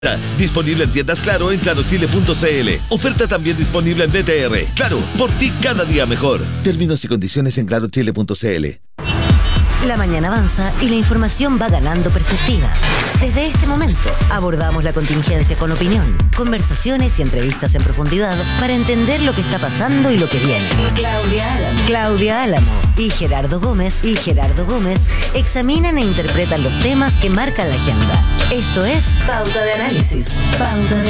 Disponible en tiendas Claro en clarochile.cl. Oferta también disponible en BTR. Claro, por ti cada día mejor. Términos y condiciones en clarochile.cl. La mañana avanza y la información va ganando perspectiva. Desde este momento abordamos la contingencia con opinión, conversaciones y entrevistas en profundidad para entender lo que está pasando y lo que viene. Claudia Álamo y Gerardo Gómez examinan e interpretan los temas que marcan la agenda. Esto es Pauta de Análisis. Pauta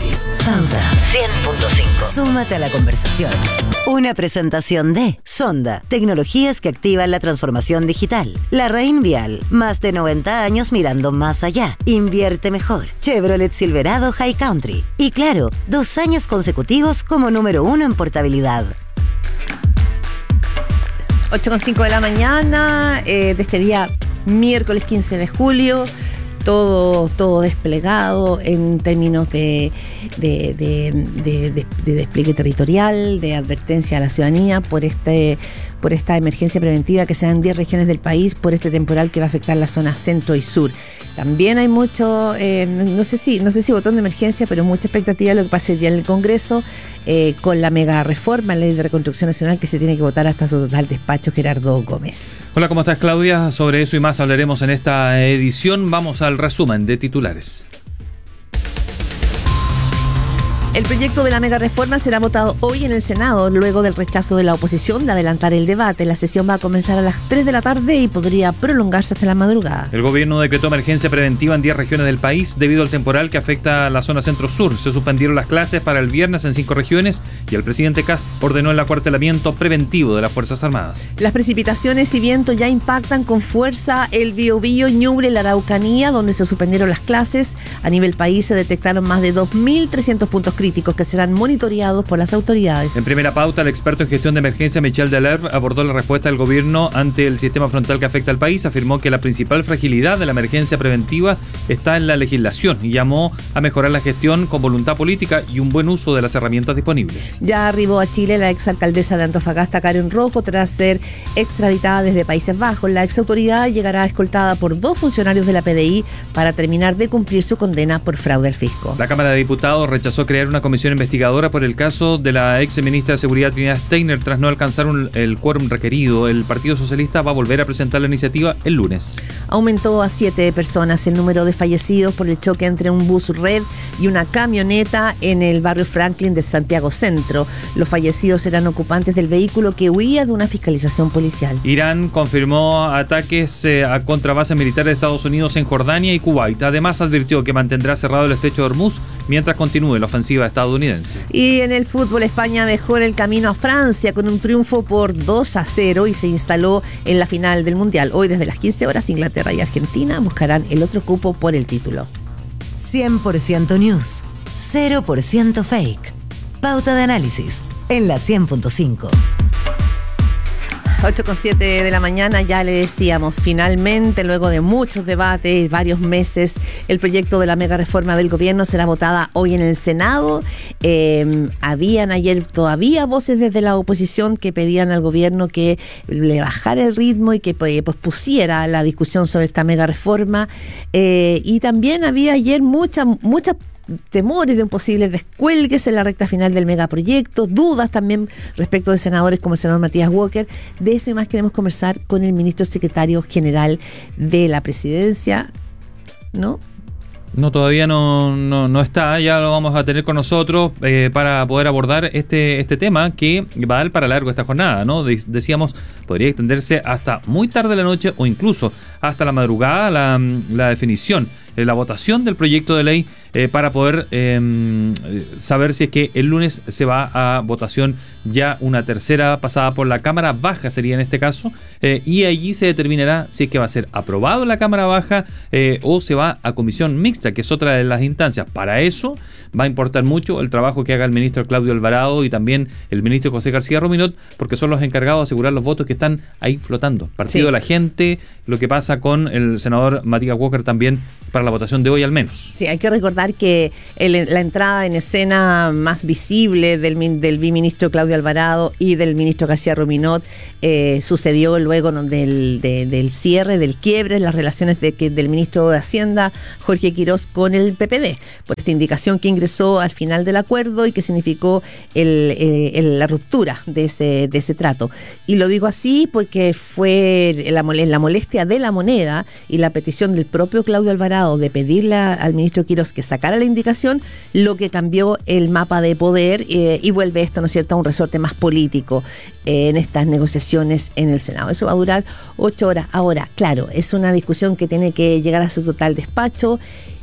100.5. Súmate a la conversación. Una presentación de Sonda, tecnologías que activan la transformación digital. Larraín Vial, más de 90 años mirando más allá. Invierte mejor. Chevrolet Silverado High Country. Y claro, 2 años consecutivos como número 1 en portabilidad. 8:05 de la mañana de este día, miércoles 15 de julio. Todo desplegado en términos de despliegue territorial, de advertencia a la ciudadanía por esta emergencia preventiva que se da en 10 regiones del país por este temporal que va a afectar la zona centro y sur. También hay mucho, no sé si botón de emergencia, pero mucha expectativa de lo que pase hoy día en el Congreso con la mega reforma en la Ley de Reconstrucción Nacional que se tiene que votar hasta su total despacho. Gerardo Gómez. Hola, ¿cómo estás, Claudia? Sobre eso y más hablaremos en esta edición. Vamos al resumen de titulares. El proyecto de la mega reforma será votado hoy en el Senado, luego del rechazo de la oposición de adelantar el debate. La sesión va a comenzar a las 3 de la tarde y podría prolongarse hasta la madrugada. El gobierno decretó emergencia preventiva en 10 regiones del país debido al temporal que afecta a la zona centro-sur. Se suspendieron las clases para el viernes en 5 regiones y el presidente Kast ordenó el acuartelamiento preventivo de las Fuerzas Armadas. Las precipitaciones y viento ya impactan con fuerza el Biobío, Ñuble y la Araucanía, donde se suspendieron las clases. A nivel país se detectaron más de 2.300 puntos críticos que serán monitoreados por las autoridades. En primera pauta, el experto en gestión de emergencia Michel Delerve abordó la respuesta del gobierno ante el sistema frontal que afecta al país. Afirmó que la principal fragilidad de la emergencia preventiva está en la legislación y llamó a mejorar la gestión con voluntad política y un buen uso de las herramientas disponibles. Ya arribó a Chile la exalcaldesa de Antofagasta, Karen Rojo, tras ser extraditada desde Países Bajos. La exautoridad llegará escoltada por 2 funcionarios de la PDI para terminar de cumplir su condena por fraude al fisco. La Cámara de Diputados rechazó crear una comisión investigadora por el caso de la ex ministra de Seguridad Trinidad Steiner tras no alcanzar el quórum requerido. El Partido Socialista va a volver a presentar la iniciativa el lunes. Aumentó a 7 personas el número de fallecidos por el choque entre un bus red y una camioneta en el barrio Franklin de Santiago Centro. Los fallecidos eran ocupantes del vehículo que huía de una fiscalización policial. Irán confirmó ataques a contra bases militares de Estados Unidos en Jordania y Kuwait. Además advirtió que mantendrá cerrado el estrecho de Hormuz mientras continúe la ofensiva estadounidense. Y en el fútbol, España dejó en el camino a Francia con un triunfo por 2-0 y se instaló en la final del Mundial. Hoy desde las 15 horas Inglaterra y Argentina buscarán el otro cupo por el título. 100% news, 0% fake. Pauta de análisis en la 100.5. 8:07 de la mañana, ya le decíamos, finalmente, luego de muchos debates, varios meses, el proyecto de la mega reforma del gobierno será votada hoy en el Senado. Habían ayer todavía voces desde la oposición que pedían al gobierno que le bajara el ritmo y que pospusiera la discusión sobre esta mega reforma. Y también había ayer muchas temores de un posible descuelgues en la recta final del megaproyecto, dudas también respecto de senadores como el senador Matías Walker. De eso y más queremos conversar con el ministro secretario general de la presidencia, ¿no? No, todavía no está, ya lo vamos a tener con nosotros para poder abordar este tema que va a dar para largo esta jornada, ¿no? Decíamos, podría extenderse hasta muy tarde de la noche o incluso hasta la madrugada la definición, la votación del proyecto de ley para poder saber si es que el lunes se va a votación ya una tercera pasada por la Cámara Baja, sería en este caso, y allí se determinará si es que va a ser aprobado en la Cámara Baja o se va a comisión mixta, que es otra de las instancias. Para eso va a importar mucho el trabajo que haga el ministro Claudio Alvarado y también el ministro José García Rominot, porque son los encargados de asegurar los votos que están ahí flotando. Partido de la gente, lo que pasa con el senador Matías Walker también para la votación de hoy al menos. Sí, hay que recordar que la entrada en escena más visible del viceministro Claudio Alvarado y del ministro García Rominot sucedió luego del cierre, del quiebre de las relaciones del ministro de Hacienda, Jorge Quirós, con el PPD, por esta indicación que ingresó al final del acuerdo y que significó la ruptura de ese trato. Y lo digo así porque fue la molestia de la moneda y la petición del propio Claudio Alvarado de pedirle al ministro Quirós que sacara la indicación, lo que cambió el mapa de poder y vuelve esto, ¿no es cierto?, a un resorte más político en estas negociaciones en el Senado. Eso va a durar 8 horas. Ahora, claro, es una discusión que tiene que llegar a su total despacho.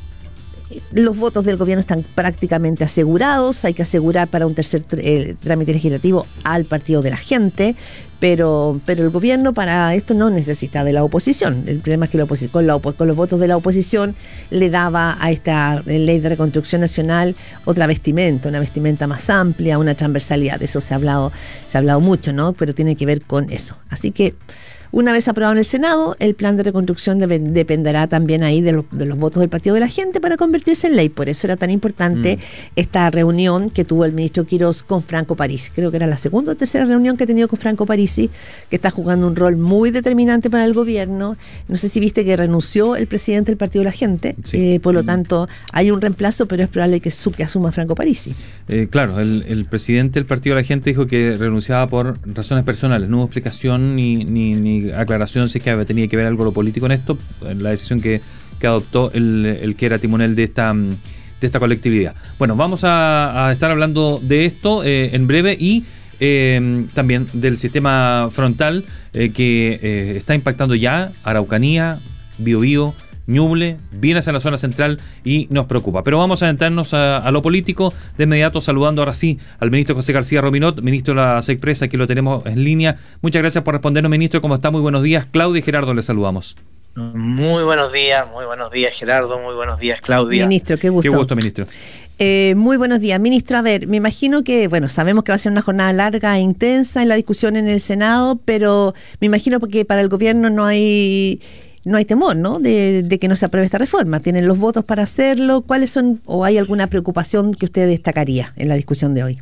Los votos del gobierno están prácticamente asegurados. Hay que asegurar para un tercer trámite legislativo al Partido de la Gente, pero el gobierno para esto no necesita de la oposición. El problema es que con los votos de la oposición le daba a esta ley de reconstrucción nacional otra vestimenta, una vestimenta más amplia, una transversalidad. De eso se ha hablado mucho, ¿no? Pero tiene que ver con eso. Así que una vez aprobado en el Senado, el plan de reconstrucción dependerá también ahí de los votos del Partido de la Gente para convertirse en ley. Por eso era tan importante esta reunión que tuvo el ministro Quirós con Franco Parisi. Creo que era la segunda o tercera reunión que ha tenido con Franco Parisi, que está jugando un rol muy determinante para el gobierno. No sé si viste que renunció el presidente del Partido de la Gente. Sí. Por lo tanto, hay un reemplazo, pero es probable que asuma Franco Parisi. Claro, el presidente del Partido de la Gente dijo que renunciaba por razones personales. No hubo explicación ni aclaración si es que tenía que ver algo lo político en esto, la decisión que adoptó el que era timonel de esta colectividad. Bueno, vamos a estar hablando de esto en breve y también del sistema frontal que está impactando ya Araucanía, Biobío, Ñuble, viene hacia la zona central y nos preocupa. Pero vamos a adentrarnos a lo político de inmediato, saludando ahora sí al ministro José García Rominot, ministro de la SECPRES, aquí lo tenemos en línea. Muchas gracias por respondernos, ministro. ¿Cómo está? Muy buenos días. Claudia y Gerardo, les saludamos. Muy buenos días, Gerardo, muy buenos días, Claudia. Ministro, qué gusto. Qué gusto, ministro. Muy buenos días, ministro. A ver, me imagino que, sabemos que va a ser una jornada larga e intensa en la discusión en el Senado, pero me imagino que para el gobierno no hay temor, ¿no?, de que no se apruebe esta reforma. ¿Tienen los votos para hacerlo? ¿Cuáles son, o hay alguna preocupación que usted destacaría en la discusión de hoy?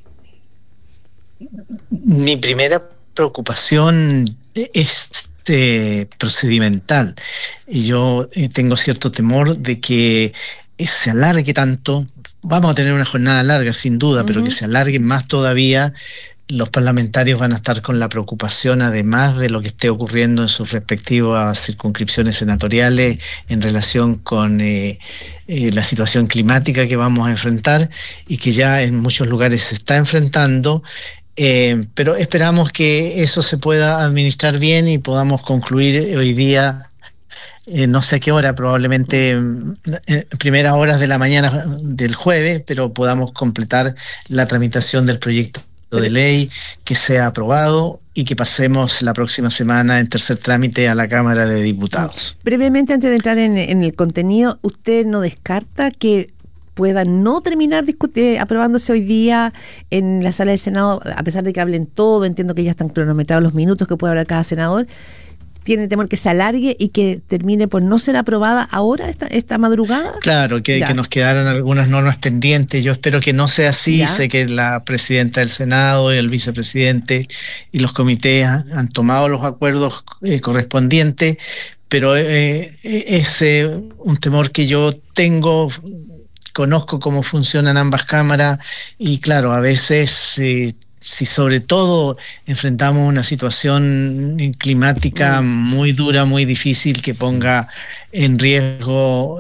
Mi primera preocupación es procedimental. Y yo tengo cierto temor de que se alargue tanto. Vamos a tener una jornada larga, sin duda, pero que se alargue más todavía. Los parlamentarios van a estar con la preocupación, además de lo que esté ocurriendo en sus respectivas circunscripciones senatoriales en relación con la situación climática que vamos a enfrentar y que ya en muchos lugares se está enfrentando. Pero esperamos que eso se pueda administrar bien y podamos concluir hoy día, no sé a qué hora, probablemente primeras horas de la mañana del jueves, pero podamos completar la tramitación del proyecto de ley, que sea aprobado y que pasemos la próxima semana en tercer trámite a la Cámara de Diputados. Brevemente, antes de entrar en el contenido, ¿usted no descarta que pueda no terminar aprobándose hoy día en la sala del Senado, a pesar de que hablen todo? Entiendo que ya están cronometrados los minutos que puede hablar cada senador. ¿Tiene temor que se alargue y que termine por no ser aprobada ahora, esta madrugada? Claro, que nos quedaran algunas normas pendientes. Yo espero que no sea así. ¿Ya? Sé que la presidenta del Senado y el vicepresidente y los comités han tomado los acuerdos correspondientes, pero es un temor que yo tengo. Conozco cómo funcionan ambas cámaras y claro, a veces si sobre todo enfrentamos una situación climática muy dura, muy difícil, que ponga en riesgo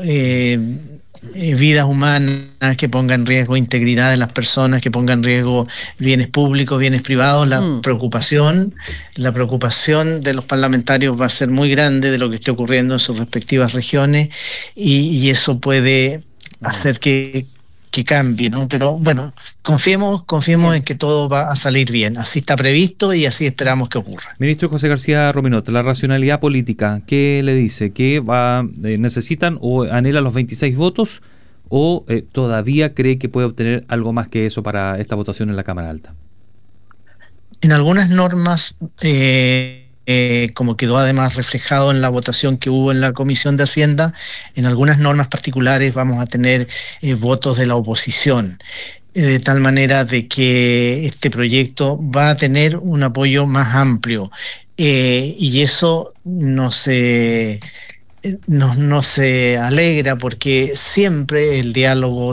vidas humanas, que ponga en riesgo integridad de las personas, que ponga en riesgo bienes públicos, bienes privados, la preocupación de los parlamentarios va a ser muy grande de lo que esté ocurriendo en sus respectivas regiones y eso puede hacer que cambie, ¿no? Pero bueno, confiemos en que todo va a salir bien. Así está previsto y así esperamos que ocurra. Ministro José García Rominot, la racionalidad política, ¿qué le dice? ¿Que necesitan o anhelan los 26 votos o todavía cree que puede obtener algo más que eso para esta votación en la Cámara Alta? En algunas normas como quedó además reflejado en la votación que hubo en la Comisión de Hacienda, en algunas normas particulares vamos a tener votos de la oposición, de tal manera de que este proyecto va a tener un apoyo más amplio, y eso no se alegra porque siempre el diálogo